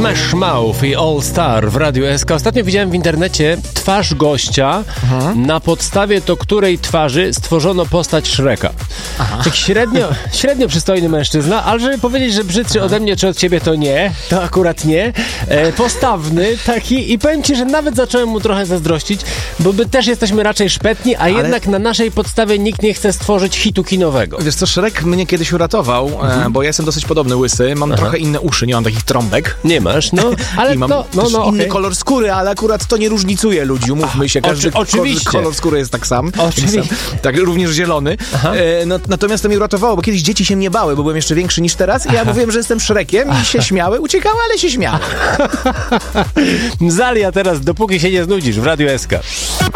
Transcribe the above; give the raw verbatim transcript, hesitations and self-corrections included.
Smash Mouth i All Star w Radiu S K. Ostatnio widziałem w internecie twarz gościa, mhm. na podstawie to której twarzy stworzono postać Shreka. Aha. Tak średnio, średnio przystojny mężczyzna, ale żeby powiedzieć, że brzydszy Aha. ode mnie czy od ciebie, to nie. To akurat nie. E, postawny taki i powiem ci, że nawet zacząłem mu trochę zazdrościć, bo my też jesteśmy raczej szpetni, a ale... jednak na naszej podstawie nikt nie chce stworzyć hitu kinowego. Wiesz co, Shrek mnie kiedyś uratował, mhm. e, bo ja jestem dosyć podobny łysy, mam Aha. trochę inne uszy, nie mam takich trąbek. Nie masz, no, ale I mam no, no, no, inny okay. kolor skóry, ale akurat to nie różnicuje ludzi, umówmy się, każdy Oczy, oczywiście. kolor skóry jest tak sam. Oczywiście. Sam, tak, również zielony. E, no, natomiast to mnie uratowało, bo kiedyś dzieci się mnie bały, bo byłem jeszcze większy niż teraz i ja mówiłem, że jestem Shrekiem i się śmiały, uciekały, ale się śmiały. Zalia teraz, dopóki się nie znudzisz w Radiu S K.